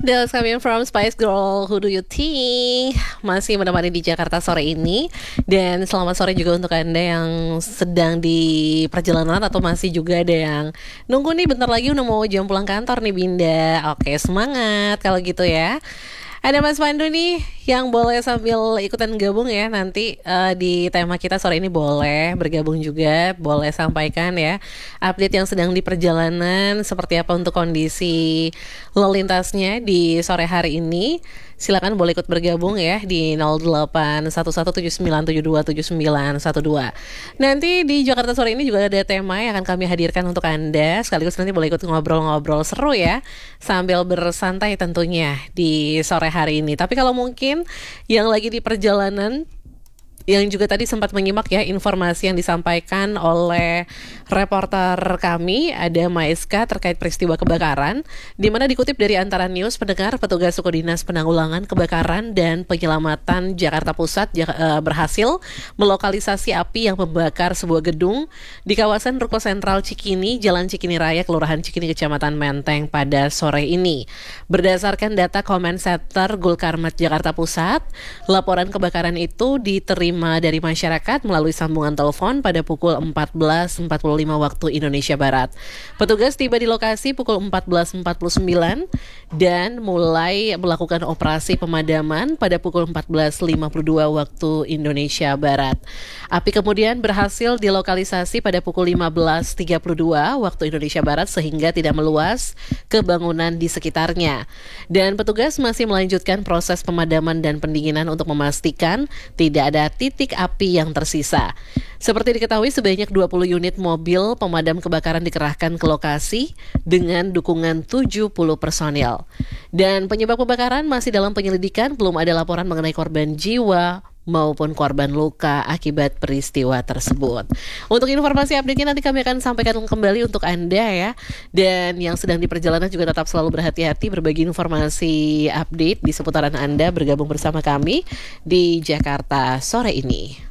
That's coming from Spice Girl, Who Do You Think? Masih menemani di Jakarta sore ini. Dan selamat sore juga untuk Anda yang sedang di perjalanan atau masih juga ada yang nunggu nih bentar lagi udah mau jam pulang kantor nih Binda. Oke, semangat kalau gitu ya. Ada Mas Pandu nih yang boleh sambil ikutan gabung ya nanti di tema kita sore ini boleh bergabung juga, boleh sampaikan ya update yang sedang di perjalanan seperti apa untuk kondisi lalu lintasnya di sore hari ini. Silakan boleh ikut bergabung ya di 081179727912. Nanti di Jakarta sore ini juga ada tema yang akan kami hadirkan untuk Anda. Sekaligus nanti boleh ikut ngobrol-ngobrol seru ya sambil bersantai tentunya di sore hari ini. Tapi kalau mungkin yang lagi di perjalanan, yang juga tadi sempat menyimak ya informasi yang disampaikan oleh reporter kami, ada Maeska terkait peristiwa kebakaran, di mana dikutip dari Antara News, pendengar, petugas suku dinas penanggulangan kebakaran dan penyelamatan Jakarta Pusat berhasil melokalisasi api yang membakar sebuah gedung di kawasan Ruko Sentral Cikini, Jalan Cikini Raya, Kelurahan Cikini, Kecamatan Menteng pada sore ini. Berdasarkan data Comment Center Gulkarmat Jakarta Pusat, laporan kebakaran itu diterima dari masyarakat melalui sambungan telepon pada pukul 14.45 waktu Indonesia Barat. Petugas tiba di lokasi pukul 14.49 dan mulai melakukan operasi pemadaman pada pukul 14.52 waktu Indonesia Barat. Api kemudian berhasil dilokalisasi pada pukul 15.32 waktu Indonesia Barat sehingga tidak meluas ke bangunan di sekitarnya. Dan petugas masih melanjutkan proses pemadaman dan pendinginan untuk memastikan tidak ada titik api yang tersisa. Seperti diketahui, sebanyak 20 unit mobil pemadam kebakaran dikerahkan ke lokasi dengan dukungan 70 personil. Dan penyebab kebakaran masih dalam penyelidikan, belum ada laporan mengenai korban jiwa maupun korban luka akibat peristiwa tersebut. Untuk informasi update-nya nanti kami akan sampaikan kembali untuk Anda ya. Dan yang sedang di perjalanan juga tetap selalu berhati-hati berbagi informasi update di seputaran Anda bergabung bersama kami di Jakarta sore ini.